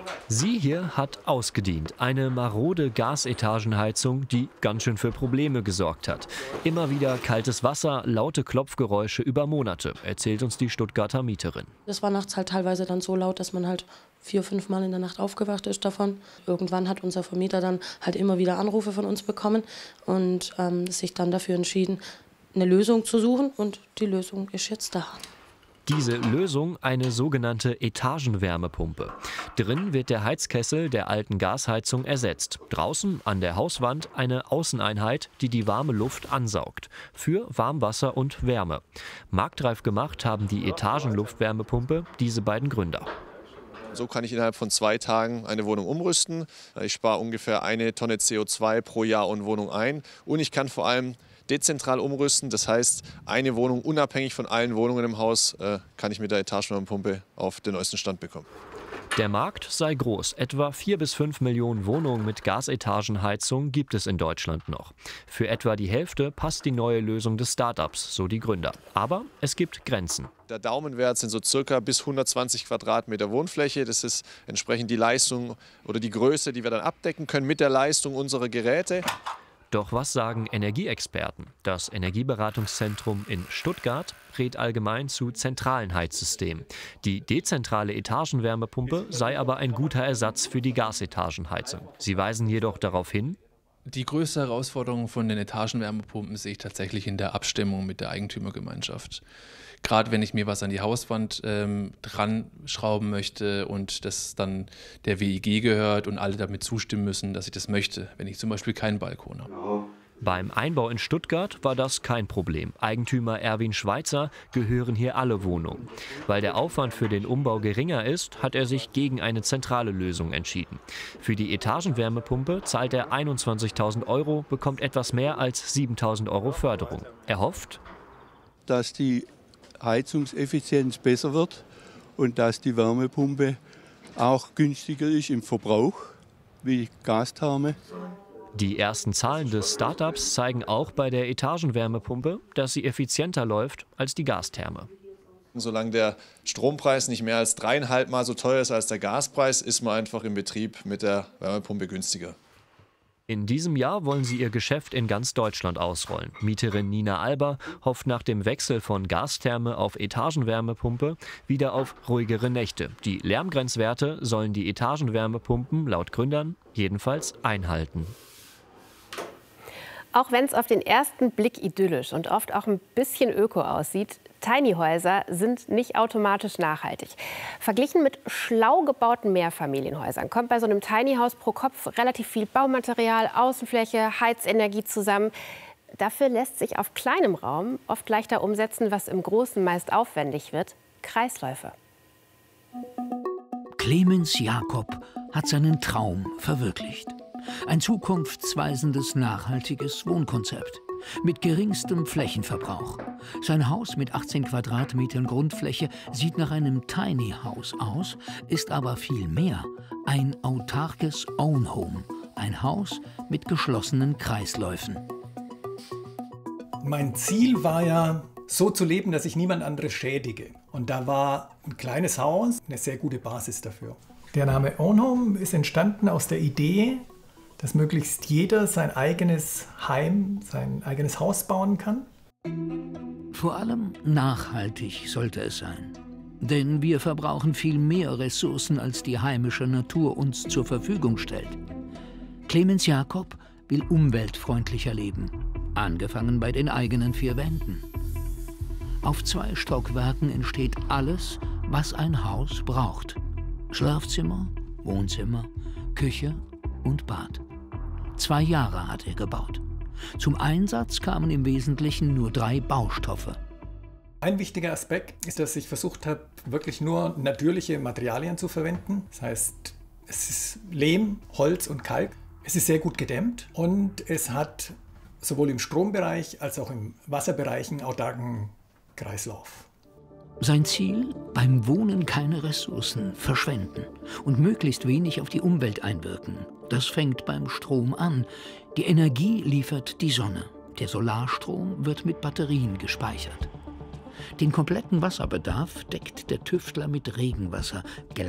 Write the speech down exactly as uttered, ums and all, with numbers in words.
Sie hier hat ausgedient. Eine marode Gasetagenheizung, die ganz schön für Probleme gesorgt hat. Immer wieder kaltes Wasser, laute Klopfgeräusche über Monate, erzählt uns die Stuttgarter Mieterin. Das war nachts halt teilweise dann so laut, dass man halt vier, fünf Mal in der Nacht aufgewacht ist davon. Irgendwann hat unser Vermieter dann halt immer wieder Anrufe von uns bekommen und ähm, sich dann dafür entschieden, eine Lösung zu suchen. Und die Lösung ist jetzt da. Diese Lösung eine sogenannte Etagenwärmepumpe. Drin wird der Heizkessel der alten Gasheizung ersetzt. Draußen an der Hauswand eine Außeneinheit, die die warme Luft ansaugt. Für Warmwasser und Wärme. Marktreif gemacht haben die Etagenluftwärmepumpe diese beiden Gründer. So kann ich innerhalb von zwei Tagen eine Wohnung umrüsten. Ich spare ungefähr eine Tonne C O zwei pro Jahr und Wohnung ein. Und ich kann vor allem dezentral umrüsten. Das heißt, eine Wohnung unabhängig von allen Wohnungen im Haus äh, kann ich mit der Etagenwärmepumpe auf den neuesten Stand bekommen. Der Markt sei groß. Etwa vier bis fünf Millionen Wohnungen mit Gasetagenheizung gibt es in Deutschland noch. Für etwa die Hälfte passt die neue Lösung des Start-ups, so die Gründer. Aber es gibt Grenzen. Der Daumenwert sind so circa bis hundertzwanzig Quadratmeter Wohnfläche. Das ist entsprechend die Leistung oder die Größe, die wir dann abdecken können mit der Leistung unserer Geräte. Doch was sagen Energieexperten? Das Energieberatungszentrum in Stuttgart rät allgemein zu zentralen Heizsystemen. Die dezentrale Etagenwärmepumpe sei aber ein guter Ersatz für die Gasetagenheizung. Sie weisen jedoch darauf hin: Die größte Herausforderung von den Etagenwärmepumpen sehe ich tatsächlich in der Abstimmung mit der Eigentümergemeinschaft. Gerade wenn ich mir was an die Hauswand ähm, dran schrauben möchte und das dann der W E G gehört und alle damit zustimmen müssen, dass ich das möchte, wenn ich zum Beispiel keinen Balkon habe. Beim Einbau in Stuttgart war das kein Problem. Eigentümer Erwin Schweizer gehören hier alle Wohnungen. Weil der Aufwand für den Umbau geringer ist, hat er sich gegen eine zentrale Lösung entschieden. Für die Etagenwärmepumpe zahlt er einundzwanzigtausend Euro, bekommt etwas mehr als siebentausend Euro Förderung. Er hofft, dass die Heizungseffizienz besser wird und dass die Wärmepumpe auch günstiger ist im Verbrauch wie Gastherme. Die ersten Zahlen des Startups zeigen auch bei der Etagenwärmepumpe, dass sie effizienter läuft als die Gastherme. Solange der Strompreis nicht mehr als dreieinhalb Mal so teuer ist als der Gaspreis, ist man einfach im Betrieb mit der Wärmepumpe günstiger. In diesem Jahr wollen sie ihr Geschäft in ganz Deutschland ausrollen. Mieterin Nina Alber hofft nach dem Wechsel von Gastherme auf Etagenwärmepumpe wieder auf ruhigere Nächte. Die Lärmgrenzwerte sollen die Etagenwärmepumpen laut Gründern jedenfalls einhalten. Auch wenn es auf den ersten Blick idyllisch und oft auch ein bisschen öko aussieht, Tiny-Häuser sind nicht automatisch nachhaltig. Verglichen mit schlau gebauten Mehrfamilienhäusern kommt bei so einem Tiny-Haus pro Kopf relativ viel Baumaterial, Außenfläche, Heizenergie zusammen. Dafür lässt sich auf kleinem Raum oft leichter umsetzen, was im Großen meist aufwendig wird: Kreisläufe. Clemens Jakob hat seinen Traum verwirklicht. Ein zukunftsweisendes, nachhaltiges Wohnkonzept mit geringstem Flächenverbrauch. Sein Haus mit achtzehn Quadratmetern Grundfläche sieht nach einem Tiny House aus, ist aber viel mehr: ein autarkes Own Home, ein Haus mit geschlossenen Kreisläufen. Mein Ziel war ja, so zu leben, dass ich niemand anderes schädige. Und da war ein kleines Haus eine sehr gute Basis dafür. Der Name Own Home ist entstanden aus der Idee, dass möglichst jeder sein eigenes Heim, sein eigenes Haus bauen kann. Vor allem nachhaltig sollte es sein. Denn wir verbrauchen viel mehr Ressourcen, als die heimische Natur uns zur Verfügung stellt. Clemens Jakob will umweltfreundlicher leben, angefangen bei den eigenen vier Wänden. Auf zwei Stockwerken entsteht alles, was ein Haus braucht: Schlafzimmer, Wohnzimmer, Küche und Bad. Zwei Jahre hat er gebaut. Zum Einsatz kamen im Wesentlichen nur drei Baustoffe. Ein wichtiger Aspekt ist, dass ich versucht habe, wirklich nur natürliche Materialien zu verwenden. Das heißt, es ist Lehm, Holz und Kalk. Es ist sehr gut gedämmt und es hat sowohl im Strombereich als auch im Wasserbereich einen autarken Kreislauf. Sein Ziel: beim Wohnen keine Ressourcen verschwenden und möglichst wenig auf die Umwelt einwirken. Das fängt beim Strom an. Die Energie liefert die Sonne. Der Solarstrom wird mit Batterien gespeichert. Den kompletten Wasserbedarf deckt der Tüftler mit Regenwasser,